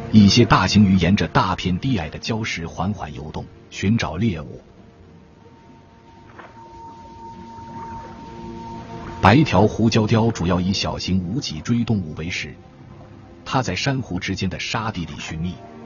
一些大型鱼沿着大片低矮的礁石缓缓游动，寻找猎物。白条胡椒鲷主要以小型无脊椎动物为食，它在珊瑚之间的沙地里寻觅。